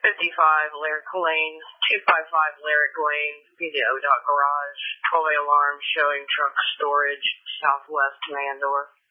55 Lyric Lane, 255 Lyric Lane, BDO Garage, 12 alarm showing truck storage, southwest Mandor.